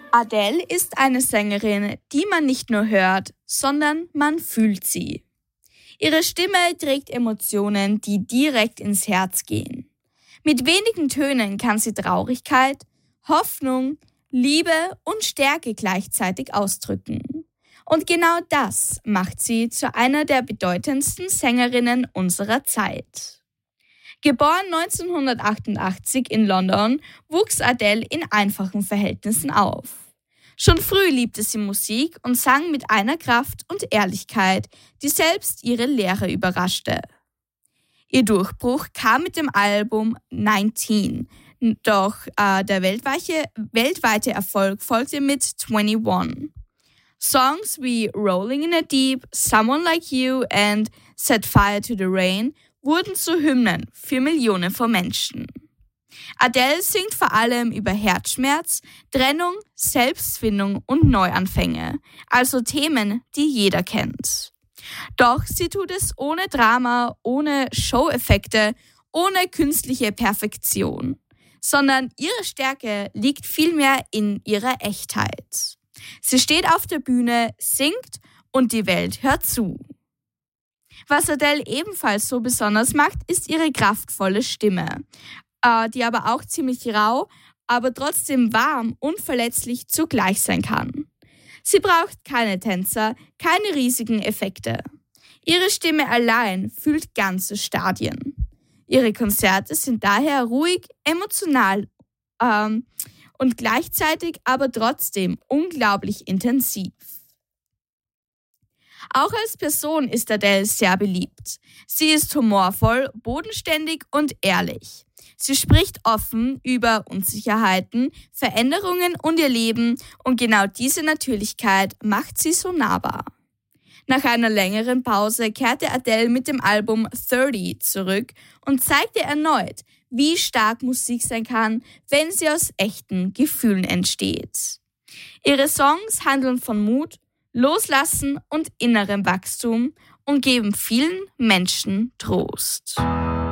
Adele ist eine Sängerin, die man nicht nur hört, sondern man fühlt sie. Ihre Stimme trägt Emotionen, die direkt ins Herz gehen. Mit wenigen Tönen kann sie Traurigkeit, Hoffnung, Liebe und Stärke gleichzeitig ausdrücken. Und genau das macht sie zu einer der bedeutendsten Sängerinnen unserer Zeit. Geboren 1988 in London, wuchs Adele in einfachen Verhältnissen auf. Schon früh liebte sie Musik und sang mit einer Kraft und Ehrlichkeit, die selbst ihre Lehrer überraschte. Ihr Durchbruch kam mit dem Album 19, doch der weltweite Erfolg folgte mit 21. Songs wie Rolling in the Deep, Someone Like You und Set Fire to the Rain wurden zu Hymnen für Millionen von Menschen. Adele singt vor allem über Herzschmerz, Trennung, Selbstfindung und Neuanfänge, also Themen, die jeder kennt. Doch sie tut es ohne Drama, ohne Show-Effekte, ohne künstliche Perfektion, sondern ihre Stärke liegt vielmehr in ihrer Echtheit. Sie steht auf der Bühne, singt und die Welt hört zu. Was Adele ebenfalls so besonders macht, ist ihre kraftvolle Stimme, die aber auch ziemlich rau, aber trotzdem warm und verletzlich zugleich sein kann. Sie braucht keine Tänzer, keine riesigen Effekte. Ihre Stimme allein füllt ganze Stadien. Ihre Konzerte sind daher ruhig, emotional und gleichzeitig aber trotzdem unglaublich intensiv. Auch als Person ist Adele sehr beliebt. Sie ist humorvoll, bodenständig und ehrlich. Sie spricht offen über Unsicherheiten, Veränderungen und ihr Leben und genau diese Natürlichkeit macht sie so nahbar. Nach einer längeren Pause kehrte Adele mit dem Album 30 zurück und zeigte erneut, wie stark Musik sein kann, wenn sie aus echten Gefühlen entsteht. Ihre Songs handeln von Mut, Loslassen und innerem Wachstum und geben vielen Menschen Trost.